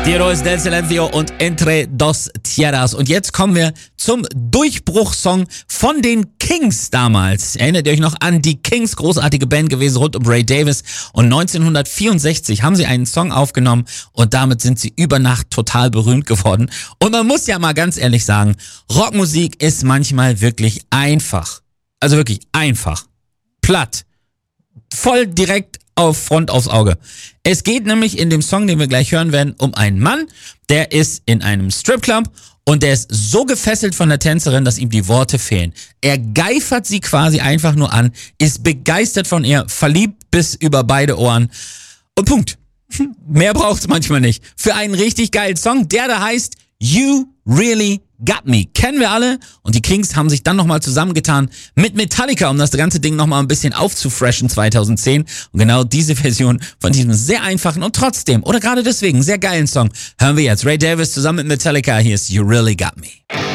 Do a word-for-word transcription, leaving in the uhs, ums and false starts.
Heroes del Silencio und Entre dos Tierras. Und jetzt kommen wir zum Durchbruchssong von den Kings damals. Erinnert ihr euch noch an die Kings? Großartige Band gewesen rund um Ray Davies. Und neunzehnhundertvierundsechzig haben sie einen Song aufgenommen und damit sind sie über Nacht total berühmt geworden. Und man muss ja mal ganz ehrlich sagen, Rockmusik ist manchmal wirklich einfach. Also wirklich einfach. Platt. Voll direkt auf Front aufs Auge. Es geht nämlich in dem Song, den wir gleich hören werden, um einen Mann, der ist in einem Stripclub und der ist so gefesselt von der Tänzerin, dass ihm die Worte fehlen. Er geifert sie quasi einfach nur an, ist begeistert von ihr, verliebt bis über beide Ohren und Punkt. Mehr braucht's manchmal nicht. Für einen richtig geilen Song, der da heißt You Really Got Me. Kennen wir alle und die Kings haben sich dann nochmal zusammengetan mit Metallica, um das ganze Ding nochmal ein bisschen aufzufreshen zweitausendzehn. Und genau diese Version von diesem sehr einfachen und trotzdem, oder gerade deswegen, sehr geilen Song hören wir jetzt. Ray Davies zusammen mit Metallica. Hier ist You Really Got Me.